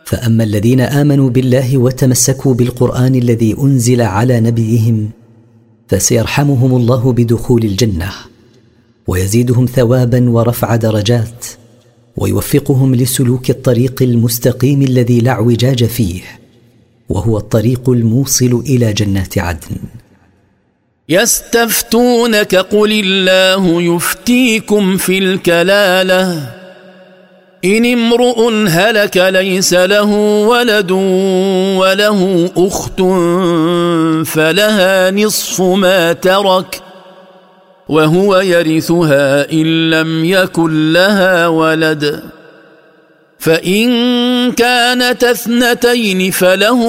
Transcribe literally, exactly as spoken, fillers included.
فأما الذين آمنوا بالله وتمسكوا بالقرآن الذي أنزل على نبيهم فسيرحمهم الله بدخول الجنة، ويزيدهم ثوابا ورفع درجات، ويوفقهم لسلوك الطريق المستقيم الذي لا اعوجاج فيه، وهو الطريق الموصل إلى جنات عدن. يستفتونك قل الله يفتيكم في الكلالة إن امرؤ هلك ليس له ولد وله أخت فلها نصف ما ترك وهو يرثها إن لم يكن لها ولد، فإن كانت اثنتين فله